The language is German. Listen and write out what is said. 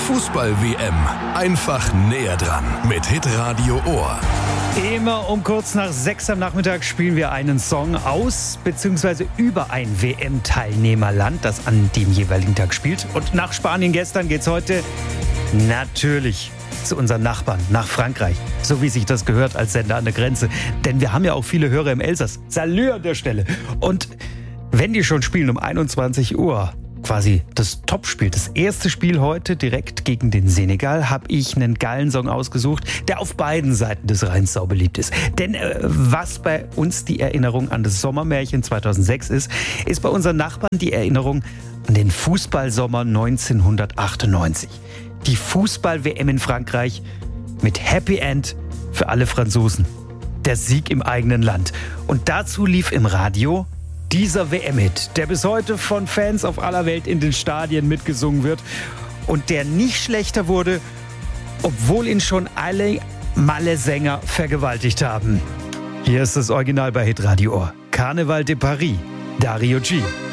Fußball-WM. Einfach näher dran mit Hitradio Ohr. Immer um kurz nach 6 am Nachmittag spielen wir einen Song aus bzw. über ein WM-Teilnehmerland, das an dem jeweiligen Tag spielt. Und nach Spanien gestern geht's heute natürlich zu unseren Nachbarn, nach Frankreich. So wie sich das gehört als Sender an der Grenze. Denn wir haben ja auch viele Hörer im Elsass. Salü an der Stelle. Und wenn die schon spielen um 21 Uhr, quasi das Topspiel, das erste Spiel heute direkt gegen den Senegal, habe ich einen geilen Song ausgesucht, der auf beiden Seiten des Rheins sau beliebt ist. Denn was bei uns die Erinnerung an das Sommermärchen 2006 ist, ist bei unseren Nachbarn die Erinnerung an den Fußballsommer 1998. Die Fußball-WM in Frankreich mit Happy End für alle Franzosen. Der Sieg im eigenen Land. Und dazu lief im Radio dieser WM-Hit, der bis heute von Fans auf aller Welt in den Stadien mitgesungen wird und der nicht schlechter wurde, obwohl ihn schon alle Malle-Sänger vergewaltigt haben. Hier ist das Original bei Hitradio Ohr. Carnaval de Paris, Dario G.